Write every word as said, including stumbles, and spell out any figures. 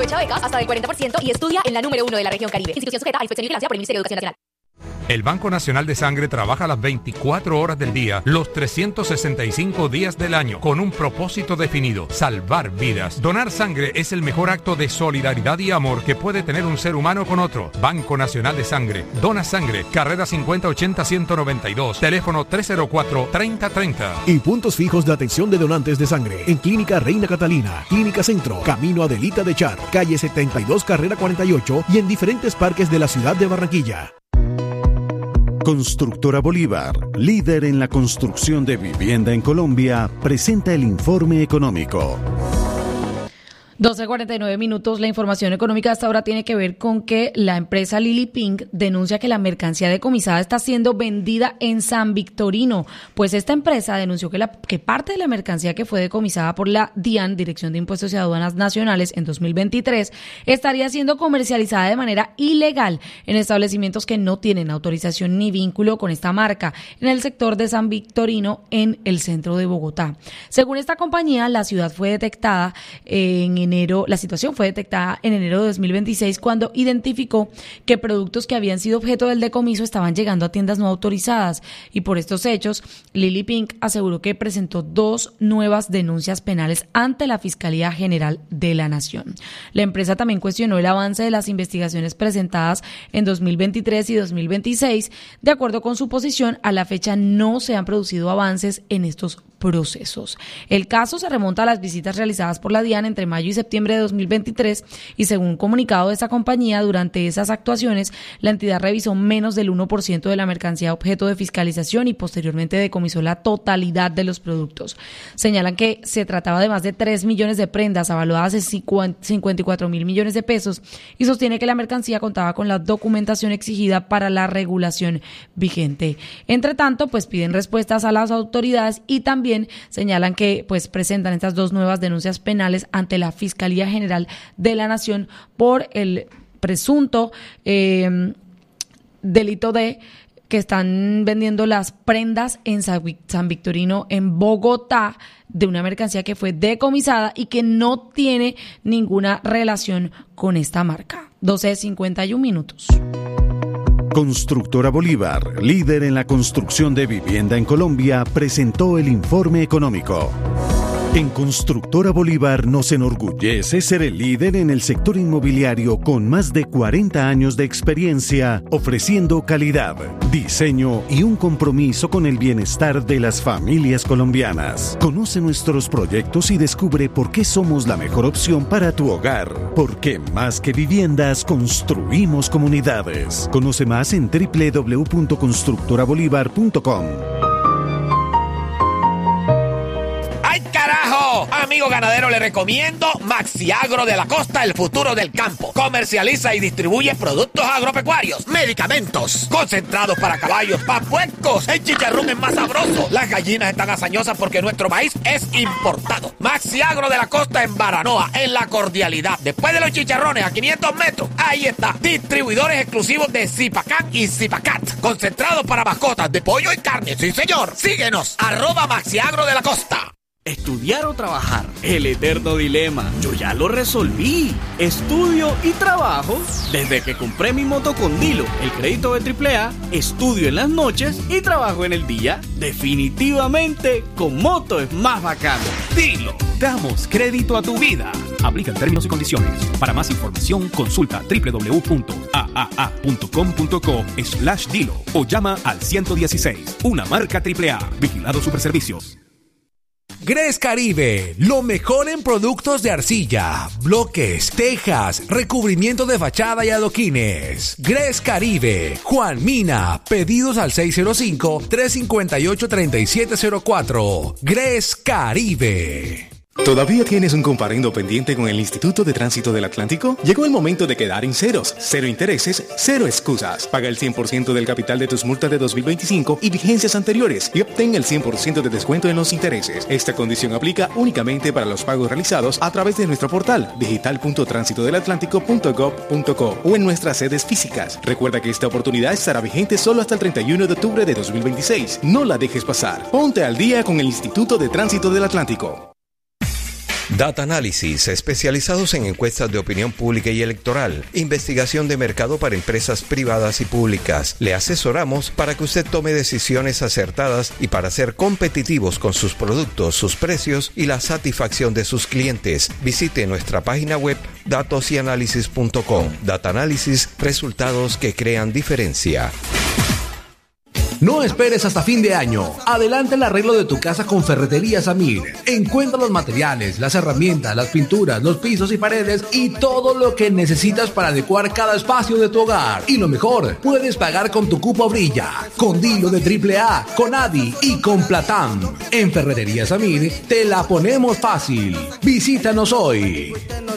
Aprovecha becas hasta del cuarenta por ciento y estudia en la número uno de la región Caribe. Institución sujeta a inspección y vigilancia por el Ministerio de Educación Nacional. El Banco Nacional de Sangre trabaja las veinticuatro horas del día, los trescientos sesenta y cinco días del año, con un propósito definido: salvar vidas. Donar sangre es el mejor acto de solidaridad y amor que puede tener un ser humano con otro. Banco Nacional de Sangre. Dona sangre. Carrera cincuenta ochenta ciento noventa y dos. Teléfono tres cero cuatro, treinta treinta. Y puntos fijos de atención de donantes de sangre en Clínica Reina Catalina, Clínica Centro, Camino Adelita de Char, calle setenta y dos, carrera cuarenta y ocho y en diferentes parques de la ciudad de Barranquilla. Constructora Bolívar, líder en la construcción de vivienda en Colombia, presenta el informe económico. doce cuarenta y nueve minutos. La información económica hasta ahora tiene que ver con que la empresa Lili Pink denuncia que la mercancía decomisada está siendo vendida en San Victorino. Pues esta empresa denunció que, la, que parte de la mercancía que fue decomisada por la DIAN, Dirección de Impuestos y Aduanas Nacionales, en dos mil veintitrés, estaría siendo comercializada de manera ilegal en establecimientos que no tienen autorización ni vínculo con esta marca en el sector de San Victorino, en el centro de Bogotá. Según esta compañía, la ciudad fue detectada en enero, la situación fue detectada en enero de dos mil veintiséis, cuando identificó que productos que habían sido objeto del decomiso estaban llegando a tiendas no autorizadas, y por estos hechos Lili Pink aseguró que presentó dos nuevas denuncias penales ante la Fiscalía General de la Nación. La empresa también cuestionó el avance de las investigaciones presentadas en dos mil veintitrés y dos mil veintiséis. De acuerdo con su posición, a la fecha no se han producido avances en estos procesos. El caso se remonta a las visitas realizadas por la DIAN entre mayo y septiembre de dos mil veintitrés, y según un comunicado de esta compañía, durante esas actuaciones la entidad revisó menos del uno por ciento de la mercancía objeto de fiscalización y posteriormente decomisó la totalidad de los productos. Señalan que se trataba de más de tres millones de prendas avaluadas en cincuenta y cuatro mil millones de pesos, y sostiene que la mercancía contaba con la documentación exigida para la regulación vigente. Entre tanto, pues piden respuestas a las autoridades y también señalan que pues presentan estas dos nuevas denuncias penales ante la Fiscalía General de la Nación por el presunto eh, delito de que están vendiendo las prendas en San Victorino, en Bogotá, de una mercancía que fue decomisada y que no tiene ninguna relación con esta marca. doce cincuenta y un minutos. Constructora Bolívar, líder en la construcción de vivienda en Colombia, presentó el informe económico. En Constructora Bolívar nos enorgullece ser el líder en el sector inmobiliario con más de cuarenta años de experiencia, ofreciendo calidad, diseño y un compromiso con el bienestar de las familias colombianas. Conoce nuestros proyectos y descubre por qué somos la mejor opción para tu hogar. Porque más que viviendas, construimos comunidades. Conoce más en doble u doble u doble u punto constructora bolívar punto com. Amigo ganadero, le recomiendo Maxiagro de la Costa, el futuro del campo. Comercializa y distribuye productos agropecuarios, medicamentos, concentrados para caballos, para puercos. El chicharrón es más sabroso. Las gallinas están hazañosas porque nuestro maíz es importado. Maxiagro de la Costa en Baranoa, en La Cordialidad. Después de los chicharrones, a quinientos metros, ahí está. Distribuidores exclusivos de Zipacán y Zipacat. Concentrados para mascotas de pollo y carne. Sí, señor. Síguenos, arroba Maxiagro de la Costa. Estudiar o trabajar, el eterno dilema. Yo ya lo resolví. Estudio y trabajo. Desde que compré mi moto con Dilo, el crédito de triple A, estudio en las noches y trabajo en el día. Definitivamente, con moto es más bacano. Dilo. Damos crédito a tu vida. Aplican términos y condiciones. Para más información, consulta doble u doble u doble u punto a a a punto com punto co slash dilo o llama al ciento dieciséis. Una marca triple A. Vigilado Superservicios. Gres Caribe, lo mejor en productos de arcilla, bloques, tejas, recubrimiento de fachada y adoquines. Gres Caribe, Juan Mina, pedidos al seis cero cinco, tres cinco ocho, tres siete cero cuatro. Gres Caribe. ¿Todavía tienes un comparendo pendiente con el Instituto de Tránsito del Atlántico? Llegó el momento de quedar en ceros. Cero intereses, cero excusas. Paga el cien por ciento del capital de tus multas de dos mil veinticinco y vigencias anteriores y obtén el cien por ciento de descuento en los intereses. Esta condición aplica únicamente para los pagos realizados a través de nuestro portal digital punto tránsito del atlántico punto gob punto co o en nuestras sedes físicas. Recuerda que esta oportunidad estará vigente solo hasta el treinta y uno de octubre de dos mil veintiséis. No la dejes pasar. Ponte al día con el Instituto de Tránsito del Atlántico. Data Analysis, especializados en encuestas de opinión pública y electoral, investigación de mercado para empresas privadas y públicas. Le asesoramos para que usted tome decisiones acertadas y para ser competitivos con sus productos, sus precios y la satisfacción de sus clientes. Visite nuestra página web datos y análisis punto com. Data Analysis, resultados que crean diferencia. No esperes hasta fin de año. Adelanta el arreglo de tu casa con Ferretería Samir. Encuentra los materiales, las herramientas, las pinturas, los pisos y paredes y todo lo que necesitas para adecuar cada espacio de tu hogar. Y lo mejor, puedes pagar con tu cupo Brilla, con Dilo de triple A, con Adi y con Platán. En Ferretería Samir te la ponemos fácil. Visítanos hoy.